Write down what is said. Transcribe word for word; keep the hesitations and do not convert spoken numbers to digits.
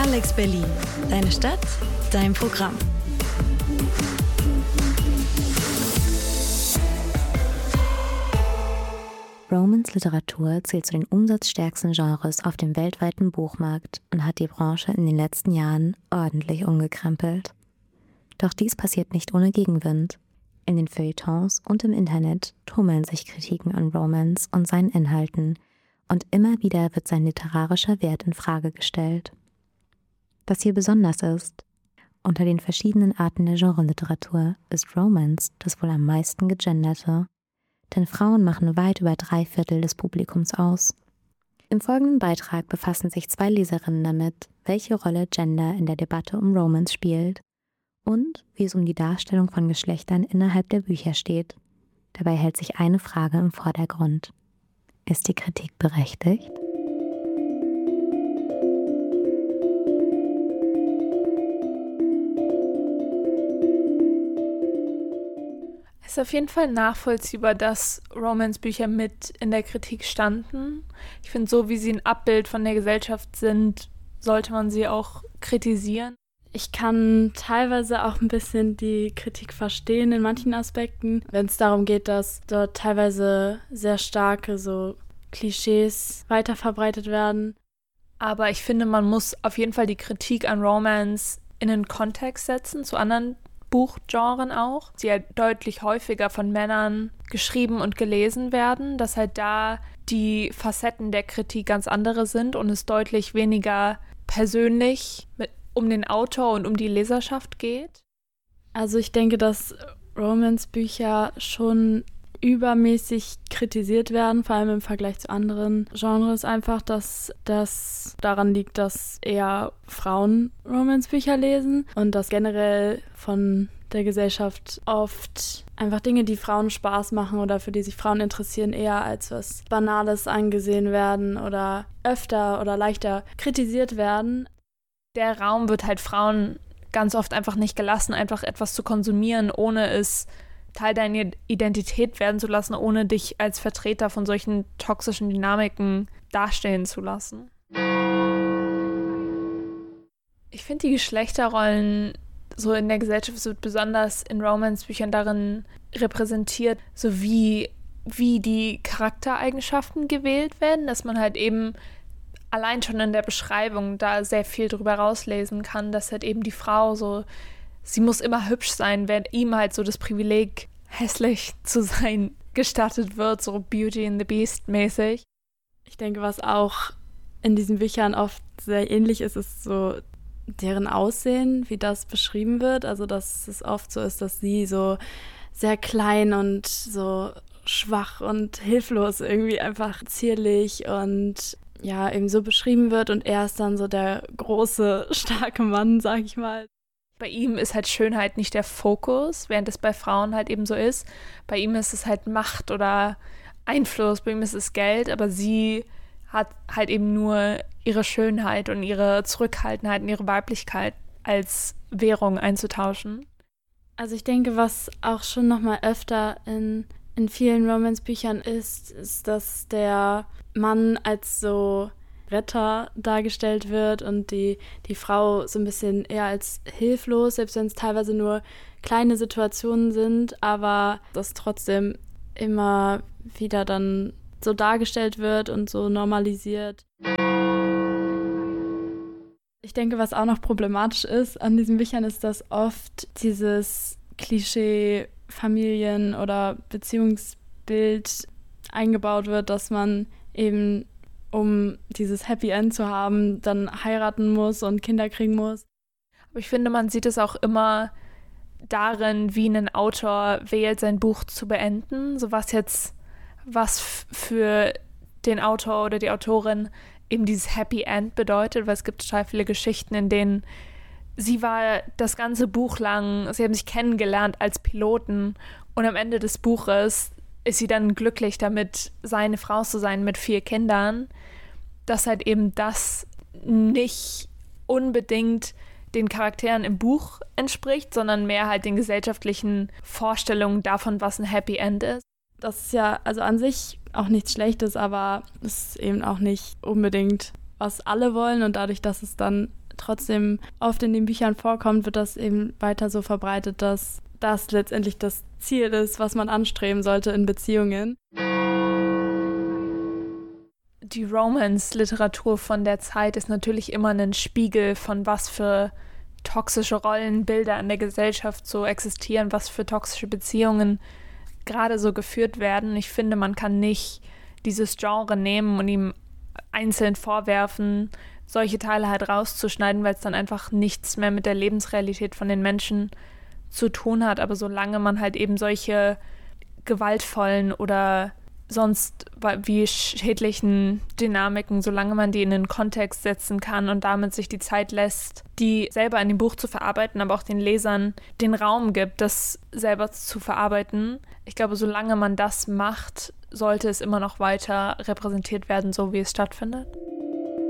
Alex Berlin. Deine Stadt, dein Programm. Romance-Literatur zählt zu den umsatzstärksten Genres auf dem weltweiten Buchmarkt und hat die Branche in den letzten Jahren ordentlich umgekrempelt. Doch dies passiert nicht ohne Gegenwind. In den Feuilletons und im Internet tummeln sich Kritiken an Romance und seinen Inhalten, und immer wieder wird sein literarischer Wert in Frage gestellt. Was hier besonders ist: unter den verschiedenen Arten der Genreliteratur ist Romance das wohl am meisten gegenderte, denn Frauen machen weit über drei Viertel des Publikums aus. Im folgenden Beitrag befassen sich zwei Leserinnen damit, welche Rolle Gender in der Debatte um Romance spielt und wie es um die Darstellung von Geschlechtern innerhalb der Bücher steht. Dabei hält sich eine Frage im Vordergrund: Ist die Kritik berechtigt? Es ist auf jeden Fall nachvollziehbar, dass Romance-Bücher mit in der Kritik standen. Ich finde, so wie sie ein Abbild von der Gesellschaft sind, sollte man sie auch kritisieren. Ich kann teilweise auch ein bisschen die Kritik verstehen in manchen Aspekten, wenn es darum geht, dass dort teilweise sehr starke so Klischees weiterverbreitet werden. Aber ich finde, man muss auf jeden Fall die Kritik an Romance in einen Kontext setzen, zu anderen Buchgenren auch, die halt deutlich häufiger von Männern geschrieben und gelesen werden, dass halt da die Facetten der Kritik ganz andere sind und es deutlich weniger persönlich mit, um den Autor und um die Leserschaft geht. Also ich denke, dass Romance-Bücher schon übermäßig kritisiert werden, vor allem im Vergleich zu anderen Genres einfach, dass das daran liegt, dass eher Frauen Romance-Bücher lesen und dass generell von der Gesellschaft oft einfach Dinge, die Frauen Spaß machen oder für die sich Frauen interessieren, eher als was Banales angesehen werden oder öfter oder leichter kritisiert werden. Der Raum wird halt Frauen ganz oft einfach nicht gelassen, einfach etwas zu konsumieren, ohne es Teil deiner Identität werden zu lassen, ohne dich als Vertreter von solchen toxischen Dynamiken darstellen zu lassen. Ich finde, die Geschlechterrollen so in der Gesellschaft wird besonders in Romance-Büchern darin repräsentiert, so wie, wie die Charaktereigenschaften gewählt werden, dass man halt eben allein schon in der Beschreibung da sehr viel drüber rauslesen kann, dass halt eben die Frau so, sie muss immer hübsch sein, während ihm halt so das Privileg, hässlich zu sein, gestattet wird, so Beauty and the Beast mäßig. Ich denke, was auch in diesen Büchern oft sehr ähnlich ist, ist so deren Aussehen, wie das beschrieben wird. Also, dass es oft so ist, dass sie so sehr klein und so schwach und hilflos irgendwie einfach zierlich und ja, eben so beschrieben wird und er ist dann so der große, starke Mann, sag ich mal. Bei ihm ist halt Schönheit nicht der Fokus, während es bei Frauen halt eben so ist. Bei ihm ist es halt Macht oder Einfluss, bei ihm ist es Geld, aber sie hat halt eben nur ihre Schönheit und ihre Zurückhaltenheit und ihre Weiblichkeit als Währung einzutauschen. Also ich denke, was auch schon nochmal öfter in, in vielen Romance-Büchern ist, ist, dass der Mann als so Retter dargestellt wird und die, die Frau so ein bisschen eher als hilflos, selbst wenn es teilweise nur kleine Situationen sind, aber das trotzdem immer wieder dann so dargestellt wird und so normalisiert. Ich denke, was auch noch problematisch ist an diesen Büchern, ist, dass oft dieses Klischee Familien- oder Beziehungsbild eingebaut wird, dass man eben, um dieses Happy End zu haben, dann heiraten muss und Kinder kriegen muss. Aber ich finde, man sieht es auch immer darin, wie ein Autor wählt, sein Buch zu beenden. So was jetzt, was f- für den Autor oder die Autorin eben dieses Happy End bedeutet, weil es gibt total viele Geschichten, in denen sie war das ganze Buch lang, sie haben sich kennengelernt als Piloten und am Ende des Buches ist sie dann glücklich damit, seine Frau zu sein mit vier Kindern, dass halt eben das nicht unbedingt den Charakteren im Buch entspricht, sondern mehr halt den gesellschaftlichen Vorstellungen davon, was ein Happy End ist. Das ist ja also an sich auch nichts Schlechtes, aber es ist eben auch nicht unbedingt, was alle wollen und dadurch, dass es dann trotzdem oft in den Büchern vorkommt, wird das eben weiter so verbreitet, dass das letztendlich das Ziel ist, was man anstreben sollte in Beziehungen. Die Romance-Literatur von der Zeit ist natürlich immer ein Spiegel von was für toxische Rollenbilder in der Gesellschaft so existieren, was für toxische Beziehungen gerade so geführt werden. Ich finde, man kann nicht dieses Genre nehmen und ihm einzeln vorwerfen, solche Teile halt rauszuschneiden, weil es dann einfach nichts mehr mit der Lebensrealität von den Menschen zu tun hat. Aber solange man halt eben solche gewaltvollen oder sonst wie schädlichen Dynamiken, solange man die in den Kontext setzen kann und damit sich die Zeit lässt, die selber in dem Buch zu verarbeiten, aber auch den Lesern den Raum gibt, das selber zu verarbeiten. Ich glaube, solange man das macht, sollte es immer noch weiter repräsentiert werden, so wie es stattfindet.